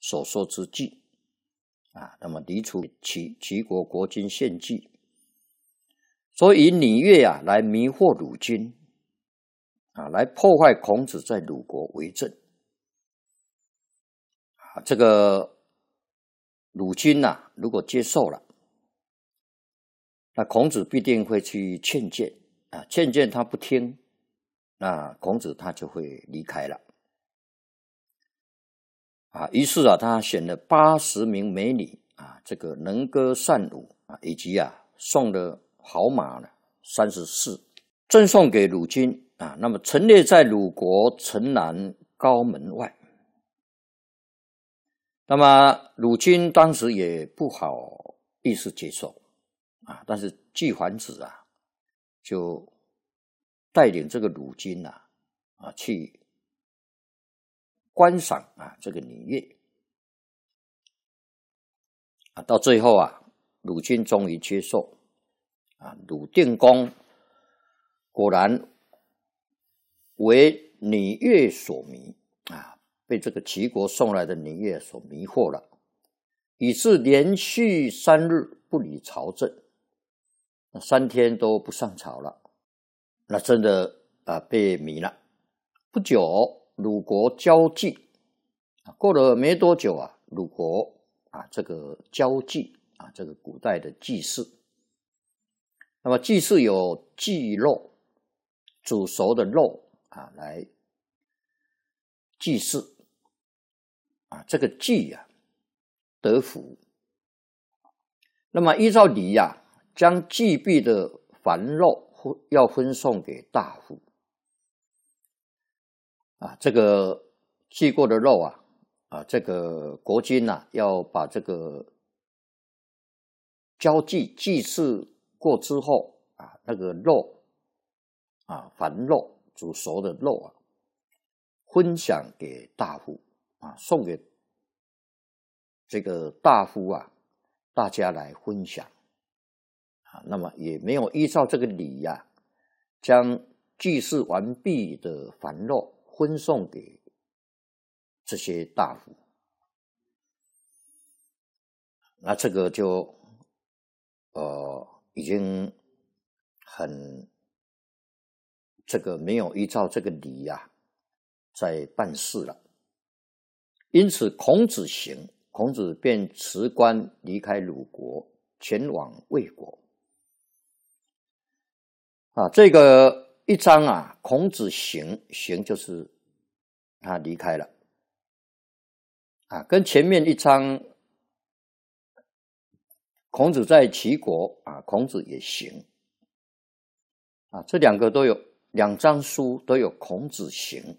所说之计那么离除齐国国君献计，所以以礼乐来迷惑鲁军来破坏孔子在鲁国为政这个鲁军如果接受了，那孔子必定会去劝谏劝谏他不听，那孔子他就会离开了于是他选了80名美女这个能歌善舞以及送了好马34，赠送给鲁军那么陈列在鲁国城南高门外。那么鲁军当时也不好意思接受但是季桓子就带领这个鲁军去观赏这个礼乐到最后鲁军终于接受鲁定公果然为礼乐所迷被这个齐国送来的礼乐所迷惑了，以致连续3日不理朝政，3天都不上朝了，那真的被迷了。不久鲁国交际过了没多久鲁国这个交际这个古代的祭祀，那么祭祀有祭肉，煮熟的肉来祭祀这个祭得福。那么依照礼将祭毕的燔肉要分送给大夫这个祭过的肉这个国君要把这个交祭祭祀过之后那个肉燔肉煮熟的肉分享给大夫送给这个大夫大家来分享那么也没有依照这个礼将祭祀完毕的燔肉分送给这些大夫，那这个就已经很这个没有依照这个礼在办事了。因此孔子行，孔子便辞官离开鲁国，前往魏国这个一章孔子行，行就是他离开了跟前面一章孔子在齐国孔子也行这两个都有，2章书都有孔子行。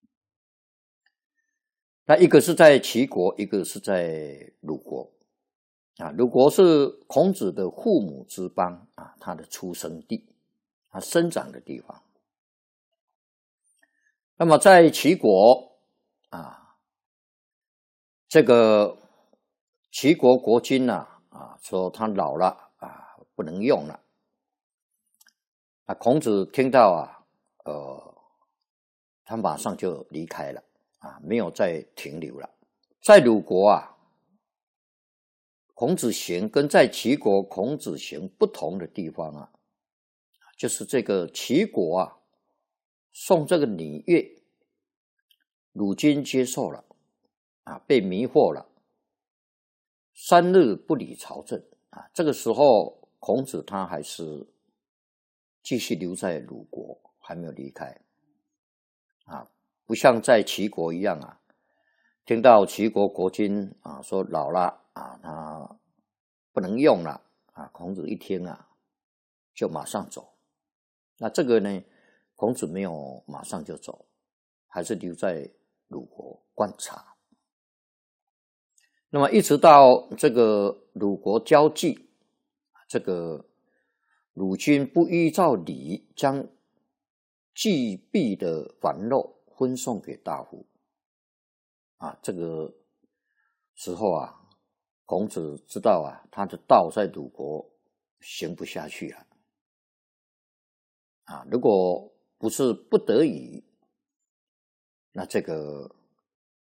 那一个是在齐国，一个是在鲁国鲁国是孔子的父母之邦他的出生地，他生长的地方。那么在齐国这个齐国国君说他老了不能用了孔子听到他马上就离开了没有再停留了。在鲁国孔子行跟在齐国孔子行不同的地方就是这个齐国送这个礼乐，鲁军接受了被迷惑了，3日不理朝政这个时候孔子他还是继续留在鲁国，还没有离开不像在齐国一样听到齐国国君说老了他不能用了孔子一听就马上走。那这个呢，孔子没有马上就走，还是留在鲁国观察。那么一直到这个鲁国交际，这个鲁军不依照礼将祭毕的燔肉分送给大夫这个时候孔子知道他的道在鲁国行不下去了如果不是不得已，那这个